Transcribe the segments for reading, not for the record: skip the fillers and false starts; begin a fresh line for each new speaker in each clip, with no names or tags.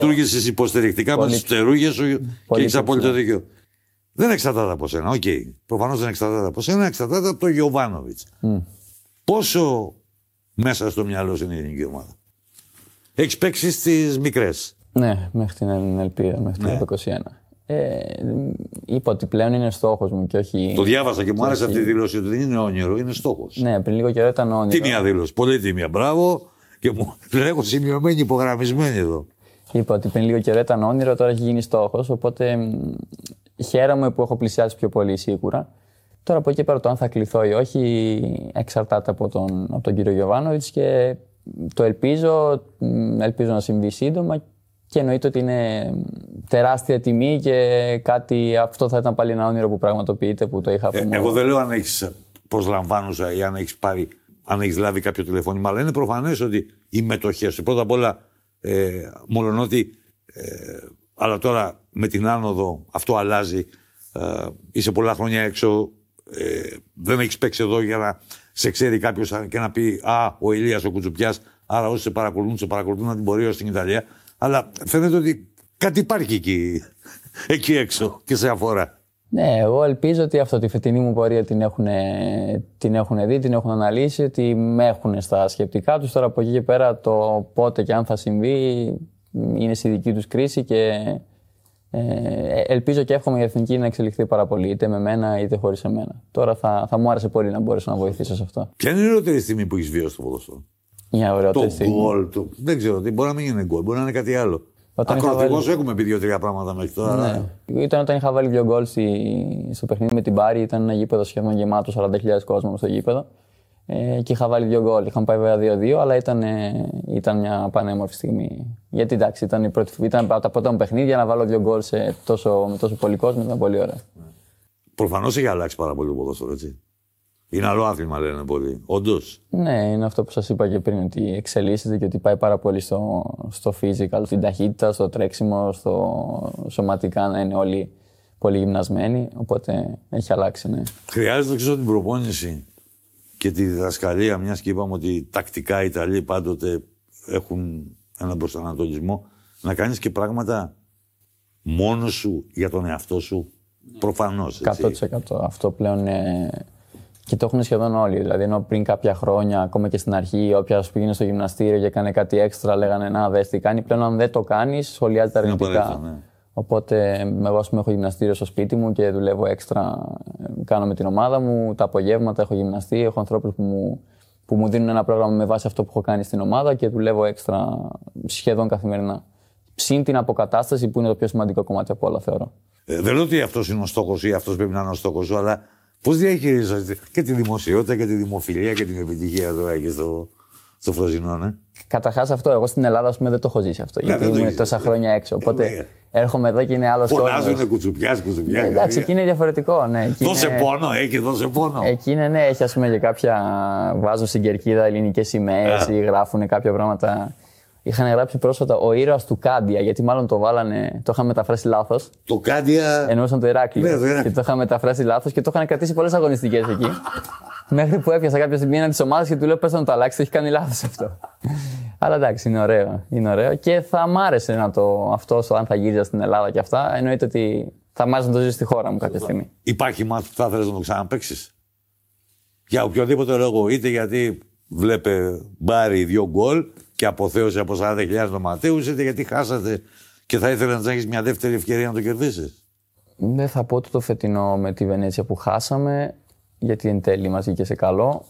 Λειτουργήσεις υποστηρικτικά με τις φτερούγες σου και έχεις απόλυτο δίκιο. Δεν εξαρτάται από σένα, οκ. Προφανώς δεν εξαρτάται από σένα, εξαρτάται από τον Γιοβάνοβιτς. Πόσο μέσα στο μυαλό σου είναι η ελληνική ομάδα? Έχεις παίξει στις μικρές.
Ναι, μέχρι την Ελπίδα, μέχρι το 21. Είπα ότι πλέον είναι στόχος μου και όχι.
Το διάβασα και μου άρεσε αυτή η δήλωση ότι δεν είναι όνειρο, είναι στόχος.
Ναι, πριν λίγο καιρό ήταν όνειρο.
Τίμια δήλωση, πολύ τίμια. Μπράβο. Και μου την έχω σημειωμένη, υπογραμμισμένη εδώ.
Είπα ότι πριν λίγο καιρό ήταν όνειρο, τώρα έχει γίνει στόχος. Οπότε χαίρομαι που έχω πλησιάσει πιο πολύ σίγουρα. Τώρα από εκεί πέρα το αν θα κληθώ ή όχι εξαρτάται από τον κύριο Γιοβάνοβιτς και το ελπίζω να συμβεί σύντομα. Και εννοείται ότι είναι τεράστια τιμή και αυτό θα ήταν πάλι ένα όνειρο που πραγματοποιείται, που το είχα από μόνο.
Εγώ δεν λέω αν έχεις προσλαμβάνουσα ή αν έχεις λάβει κάποιο τηλεφώνημα, αλλά είναι προφανές ότι οι μετοχές σου, πρώτα απ' όλα, μολονότι, αλλά τώρα με την άνοδο αυτό αλλάζει, είσαι πολλά χρόνια έξω, δεν έχεις παίξει εδώ για να σε ξέρει κάποιος και να πει «Α, ο Ηλίας ο Κουτσουπιάς», άρα όσοι σε παρακολουθούν να την πορεία στην Ιταλία. Αλλά φαίνεται ότι κάτι υπάρχει εκεί έξω και σε αφορά.
Ναι, εγώ ελπίζω ότι τη φετινή μου πορεία την έχουν δει, την έχουν αναλύσει, ότι με έχουν στα σκεπτικά τους. Τώρα από εκεί και πέρα το πότε και αν θα συμβεί είναι στη δική τους κρίση και ελπίζω και εύχομαι η Εθνική να εξελιχθεί πάρα πολύ, είτε με μένα είτε χωρίς εμένα. Τώρα θα μου άρεσε πολύ να μπορέσω να βοηθήσω σε αυτό.
Ποια είναι η ερωτήρη στιγμή που έχεις βιώσει στο ποδόσφαιρο?
Μια ωραιότερη στιγμή.
Το γκολ του. Δεν ξέρω, μπορεί να μην είναι γκολ, μπορεί να είναι κάτι άλλο. Ακροατικώς έχουμε πει 2-3 πράγματα μέχρι τώρα.
Ναι. Ήταν όταν είχα βάλει 2 γκολ στο παιχνίδι με την Μπάρη, ήταν ένα γήπεδο σχεδόν γεμάτο, 40.000 κόσμο στο γήπεδο. Και είχα βάλει 2 γκολ. Είχαν πάει βέβαια 2-2, αλλά ήταν μια πανέμορφη στιγμή. Γιατί εντάξει, ήταν από τα πρώτα μου παιχνίδια να βάλω 2 γκολ με τόσο πολύ κόσμο, ήταν πολύ ωραία.
Προφανώς έχει αλλάξει πάρα πολύ το ποδόσφαιρο, έτσι. Είναι άλλο άθλημα, λένε πολλοί. Όντως.
Ναι, είναι αυτό που σας είπα και πριν, ότι εξελίσσεται και ότι πάει πάρα πολύ στο physical, στην ταχύτητα, στο τρέξιμο, σωματικά να είναι όλοι πολύ γυμνασμένοι. Οπότε έχει αλλάξει, ναι.
Χρειάζεται ξέρω την προπόνηση και τη διδασκαλία, μιας και είπαμε ότι τακτικά οι Ιταλοί πάντοτε έχουν έναν προσανατολισμό, να κάνεις και πράγματα μόνος σου για τον εαυτό σου. Προφανώς.
100%. Αυτό πλέον. Και το έχουν σχεδόν όλοι. Δηλαδή, ενώ πριν κάποια χρόνια, ακόμα και στην αρχή, όποιος πήγαινε στο γυμναστήριο και έκανε κάτι έξτρα, λέγανε να δες τι κάνει. Πλέον, αν δεν το κάνεις, σχολιάζεται αρνητικά. Ναι. Οπότε, εγώ έχω γυμναστήριο στο σπίτι μου και δουλεύω έξτρα. Κάνω με την ομάδα μου. Τα απογεύματα έχω γυμναστεί. Έχω ανθρώπους που μου δίνουν ένα πρόγραμμα με βάση αυτό που έχω κάνει στην ομάδα και δουλεύω έξτρα σχεδόν καθημερινά. Συν την αποκατάσταση που είναι το πιο σημαντικό κομμάτι από όλα, θεωρώ.
Δεν λέω ότι αυτός είναι ο στόχος ή αυτός πρέπει να είναι ο στόχος σου, αλλά πώς διαχειρίζεσαι και τη δημοσιότητα και τη δημοφιλία και την επιτυχία τώρα εκεί στο Φροζινό,
Καταρχάς αυτό, εγώ στην Ελλάδα δεν το έχω ζήσει αυτό. Γιατί ήμουν τόσα χρόνια έξω. Οπότε έρχομαι εδώ και είναι άλλο κόσμο.
Φωνάζουνε Κουτσουπιάς.
Εντάξει, εκεί είναι διαφορετικό. Ναι.
Δώσε πόνο, δώσε πόνο.
Εκεί είναι, ναι, έχει ας πούμε και κάποια. Βάζουν στην κερκίδα ελληνικές σημαίες ή γράφουν κάποια πράγματα. Είχαν γράψει πρόσφατα ο ήρωας του Κάντια, γιατί μάλλον το βάλανε, το είχαν μεταφράσει λάθος.
Το Κάντια.
Εννοούσαν το Ηράκλειο.
Ναι,
και το είχαν μεταφράσει λάθος και το είχαν κρατήσει πολλές αγωνιστικές εκεί. Μέχρι που έπιασα κάποια στιγμή ένα της ομάδας και του λέω: πες να το αλλάξει, το έχει κάνει λάθος αυτό. Αλλά εντάξει, είναι ωραίο. Είναι ωραίο και θα μ' άρεσε αυτό, αν θα γύριζα στην Ελλάδα και αυτά. Εννοείται ότι θα μ' άρεσε να το ζήσω στη χώρα μου κάποια στιγμή.
Υπάρχει μάτς που θα ήθελες να το ξαναπαίξεις? Για οποιοδήποτε λόγο, είτε γιατί βλέπε Μπάρι 2 γκολ και αποθέωσε από 40.000 νοματέους, είτε γιατί χάσατε και θα ήθελε να έχεις μια δεύτερη ευκαιρία να το κερδίσεις. Δεν
θα πω το φετινό με τη Βενέτσια που χάσαμε, γιατί εν τέλει μας βγήκε σε καλό.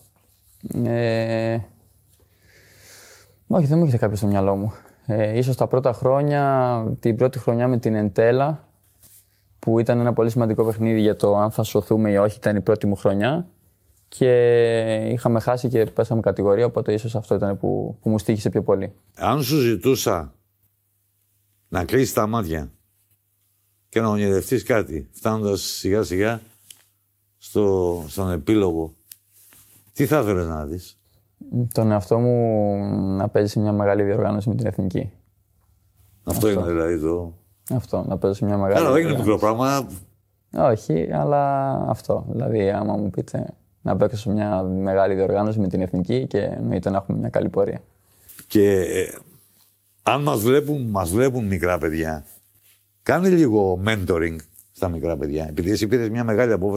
Όχι, δεν μου έρχεται κάποιο στο μυαλό μου. Ίσως τα πρώτα χρόνια, την πρώτη χρονιά με την Εντέλα, που ήταν ένα πολύ σημαντικό παιχνίδι για το αν θα σωθούμε ή όχι, ήταν η πρώτη μου χρονιά. Και είχαμε χάσει και πέσαμε κατηγορία, οπότε ίσως αυτό ήταν που μου στοίχησε πιο πολύ.
Αν σου ζητούσα να κλείσεις τα μάτια και να ονειρευτείς κάτι, φτάνοντας σιγά σιγά στον επίλογο, τι θα ήθελες να δεις?
Τον εαυτό μου να παίζει σε μια μεγάλη διοργάνωση με την Εθνική.
Αυτό είναι δηλαδή το...
Αυτό, να παίζει σε μια μεγάλη
διοργάνωση. Δεν είναι μικρό πράγμα.
Όχι, αλλά αυτό. Δηλαδή, άμα μου πείτε να παίξω σε μια μεγάλη διοργάνωση με την Εθνική και εννοείται να έχουμε μια καλή πορεία.
Και Αν μας βλέπουν μικρά παιδιά, κάνε λίγο mentoring στα μικρά παιδιά. Επειδή εσύ πήρες μια μεγάλη απόφαση.